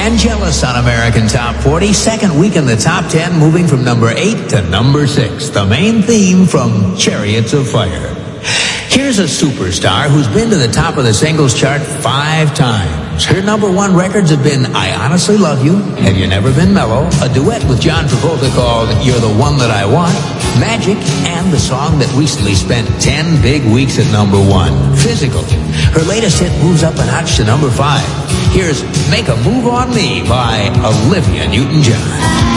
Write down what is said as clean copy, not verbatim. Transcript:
Vangelis on American Top 40. Second week in the top 10, moving from number 8 to number 6. The main theme from Chariots of Fire. Here's a superstar who's been to the top of the singles chart 5 times. Her number 1 records have been I Honestly Love You, Have You Never Been Mellow, a duet with John Travolta called You're the One That I Want, Magic, and the song that recently spent 10 big weeks at number 1, Physical. Her latest hit moves up a notch to number 5. Here's Make a Move on Me by Olivia Newton-John.